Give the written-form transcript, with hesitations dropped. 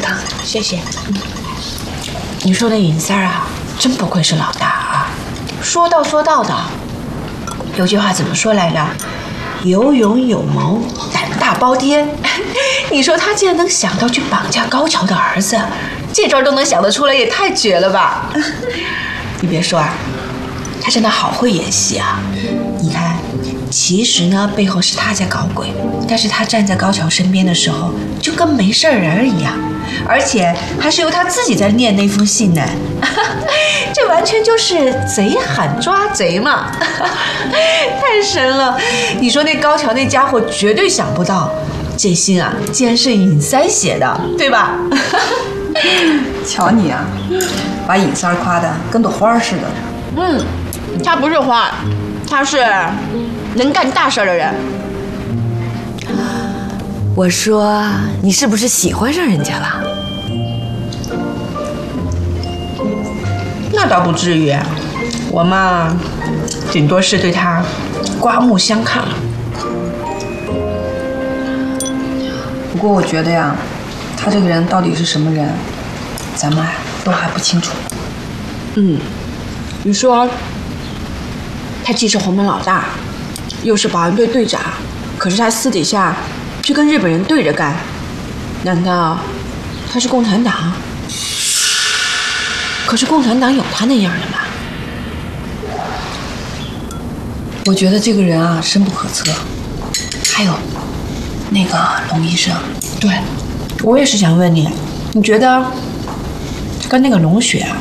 糖。 谢谢。你说那尹三儿啊，真不愧是老大啊，说到做到的。有句话怎么说来着？有勇有谋，胆大包天。你说他竟然能想到去绑架高桥的儿子，这招都能想得出来，也太绝了吧！你别说啊，他真的好会演戏啊！你看，其实呢背后是他在搞鬼，但是他站在高桥身边的时候，就跟没事人一样，而且还是由他自己在念那封信呢。这完全就是贼喊抓贼嘛！太神了！你说那高桥那家伙绝对想不到，这信啊竟然是尹三写的，对吧？ 瞧你啊，把尹三夸得跟朵花似的。 他不是花，他是能干大事的人。 我说你是不是喜欢上人家了？ 那倒不至于，我嘛，顶多是对他刮目相看。 不过我觉得呀，他这个人到底是什么人，咱们都还不清楚。 你说，他既是洪门老大，又是保安队队长，可是他私底下却跟日本人对着干，难道他是共产党？可是共产党有他那样的吗？ 我觉得这个人啊，深不可测。还有，那个龙医生， 对，我也是想问你，你觉得跟那个龙雪啊